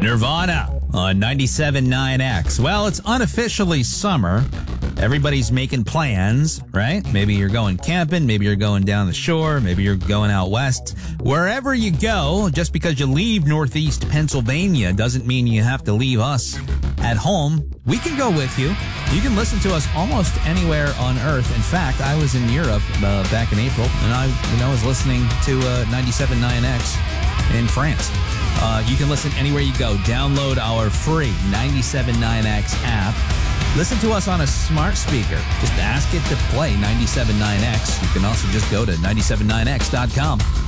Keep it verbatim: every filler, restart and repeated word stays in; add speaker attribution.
Speaker 1: Nirvana on ninety-seven point nine X. Well, it's unofficially summer. Everybody's making plans, right? Maybe you're going camping. Maybe you're going down the shore. Maybe you're going out west. Wherever you go, just because you leave Northeast Pennsylvania doesn't mean you have to leave us at home. We can go with you. You can listen to us almost anywhere on Earth. In fact, I was in Europe uh, back in April, and I, you know, was listening to uh, ninety-seven point nine X in France. Uh, you can listen anywhere you go. Download our free ninety-seven point nine X app. Listen to us on a smart speaker. Just ask it to play ninety-seven point nine X. You can also just go to ninety-seven point nine X dot com.